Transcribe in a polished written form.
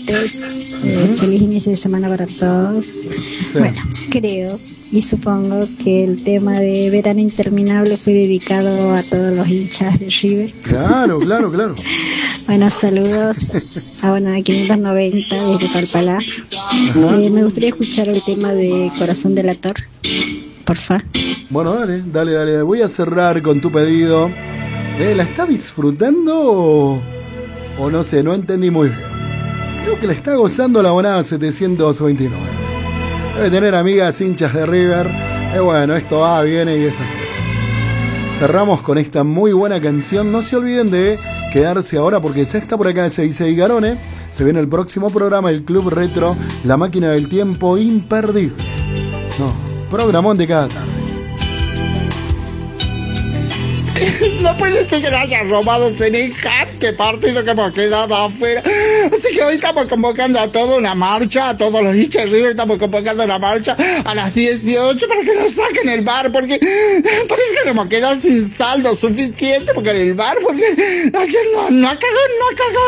oyentes. Feliz inicio de semana para todos. Sí. Bueno, creo y supongo que el tema de Verano Interminable fue dedicado a todos los hinchas de River. Claro. Bueno, saludos a 590 desde Palpalá. Me gustaría escuchar el tema de Corazón Delator, porfa. Bueno, dale. Voy a cerrar con tu pedido. ¿La está disfrutando o no sé? No entendí muy bien. Creo que la está gozando la abonada 729. Debe tener amigas hinchas de River. Bueno, esto va, viene y es así. Cerramos con esta muy buena canción. No se olviden de quedarse ahora porque ya está por acá Seisei Garone. Se viene el próximo programa, el Club Retro, la máquina del tiempo imperdible. Programón de cada tarde. No puede ser que le hayan robado semejante partido que hemos quedado afuera. Así que hoy estamos convocando a toda una marcha, a todos los hinchas de River estamos convocando una marcha a las 18 para que nos saquen el bar, porque parece que nos hemos quedado sin saldo suficiente porque en el bar, porque ayer no ha cagado.